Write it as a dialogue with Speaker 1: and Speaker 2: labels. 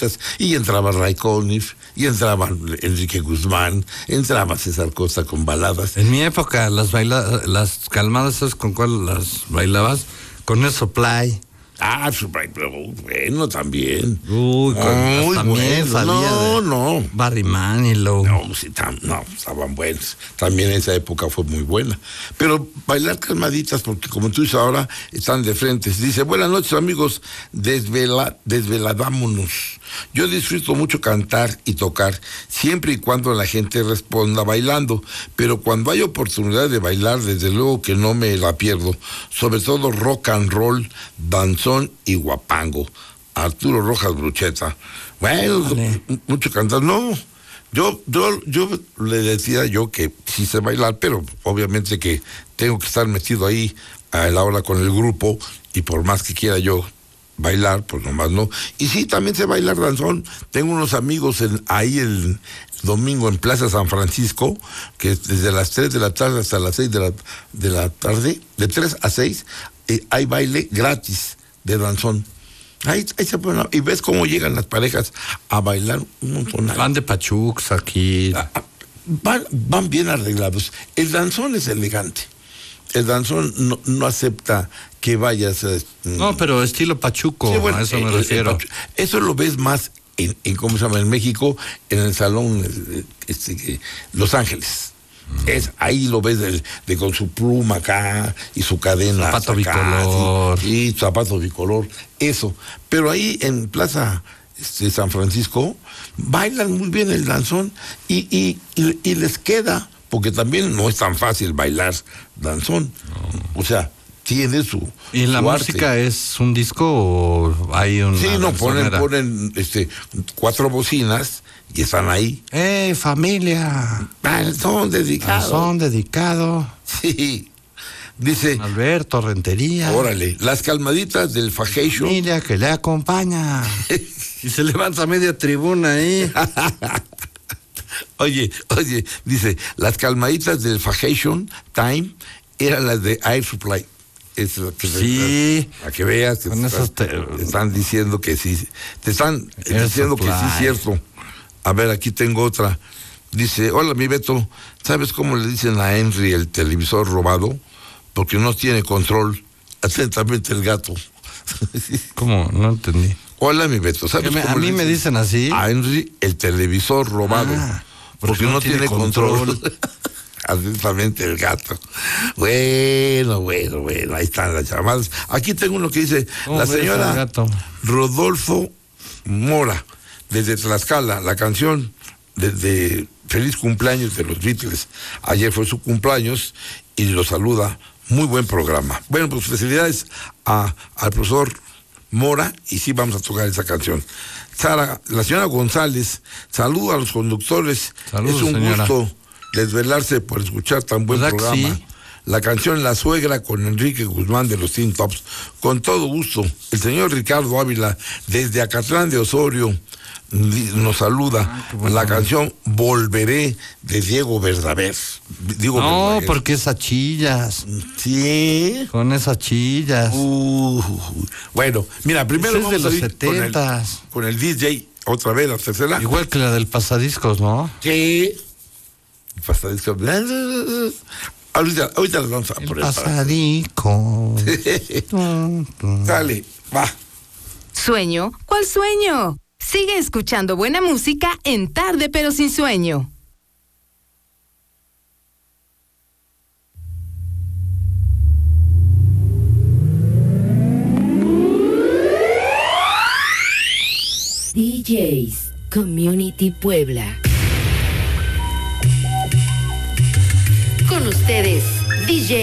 Speaker 1: calmaditas, y entraba Ray Conniff, y entraba Enrique Guzmán, entraba César Costa con baladas.
Speaker 2: En mi época, las calmadas, ¿sabes con cuál las bailabas? Con el Supply.
Speaker 1: Ah, bueno, también.
Speaker 2: Uy, también
Speaker 1: bueno. No.
Speaker 2: Barry Manilow.
Speaker 1: No, sí, estaban buenos. También esa época fue muy buena. Pero bailar calmaditas, porque como tú dices ahora, están de frente. Dice, buenas noches, amigos, desveladámonos. Yo disfruto mucho cantar y tocar, siempre y cuando la gente responda bailando. Pero cuando hay oportunidad de bailar, desde luego que no me la pierdo. Sobre todo rock and roll, danzón y guapango. Arturo Rojas Brucheta. Bueno, vale. Mucho cantar. No, yo le decía yo que sí sé bailar, pero obviamente que tengo que estar metido ahí a la hora con el grupo, y por más que quiera yo bailar, pues nomás no. Y sí, también sé bailar danzón. Tengo unos amigos ahí el domingo en Plaza San Francisco, que desde las 3 de la tarde hasta las 6 de la tarde, de 3 a 6, hay baile gratis de danzón. Ahí se ponen, y ves cómo llegan las parejas a bailar un montón.
Speaker 2: Van de pachucs aquí.
Speaker 1: Van bien arreglados. El danzón es elegante. El danzón no acepta que vayas.
Speaker 2: No, pero estilo pachuco, sí, bueno, a eso me refiero.
Speaker 1: Eso lo ves más en ¿cómo se llama? En México, en el salón Los Ángeles. Ahí lo ves de con su pluma acá y su cadena.
Speaker 2: Zapato bicolor.
Speaker 1: Y zapato bicolor, eso. Pero ahí en Plaza San Francisco bailan muy bien el danzón y les queda, porque también no es tan fácil bailar danzón. No. O sea, tiene su
Speaker 2: ¿Y la música arte. ¿Es un disco o hay un?
Speaker 1: Sí, no, ponen 4 bocinas y están ahí.
Speaker 2: Familia!
Speaker 1: Son dedicados.
Speaker 2: Son dedicados.
Speaker 1: Sí. Dice
Speaker 2: Alberto Rentería.
Speaker 1: Órale, las calmaditas del Fajation.
Speaker 2: Familia que le acompaña. Y se levanta media tribuna ahí.
Speaker 1: Oye, dice, las calmaditas del Fajation Time eran las de Air Supply. Es lo que
Speaker 2: sí.
Speaker 1: A que veas que te están diciendo que sí. Te están diciendo que sí es cierto. A ver, aquí tengo otra. Dice, hola mi Beto, ¿sabes cómo le dicen a Henry el televisor robado? Porque no tiene control. Atentamente el gato.
Speaker 2: ¿Cómo? No entendí.
Speaker 1: Hola mi Beto, ¿sabes cómo
Speaker 2: a mí me dicen así?
Speaker 1: A Henry el televisor robado. Porque no tiene control. Atentamente el gato. Bueno, ahí están las llamadas. Aquí tengo uno que dice, la señora Rodolfo Mora, desde Tlaxcala, la canción desde Feliz Cumpleaños de los Beatles. Ayer fue su cumpleaños y lo saluda. Muy buen programa. Bueno, pues felicidades al profesor Mora, y sí vamos a tocar esa canción. Sara, la señora González, saluda a los conductores.
Speaker 2: Saludos,
Speaker 1: es un
Speaker 2: señora.
Speaker 1: Gusto desvelarse por escuchar tan buen programa. Sí? La canción La Suegra con Enrique Guzmán de los Teen Tops. Con todo gusto. El señor Ricardo Ávila, desde Acatlán de Osorio, nos saluda. Bueno. La canción Volveré de Diego Verdaguer.
Speaker 2: Porque esas chillas.
Speaker 1: Sí.
Speaker 2: Con esas chillas.
Speaker 1: Bueno, mira, primero
Speaker 2: vamos de los 70s.
Speaker 1: Con el DJ, otra vez, la tercera.
Speaker 2: Igual que la del pasadiscos, ¿no?
Speaker 1: Sí. Pasadiscos. Ahorita las vamos a poner.
Speaker 2: Pasadico.
Speaker 1: Dale, va.
Speaker 3: ¿Sueño? ¿Cuál sueño? Sigue escuchando buena música en Tarde pero sin sueño.
Speaker 4: DJs Community Puebla. Con ustedes, DJ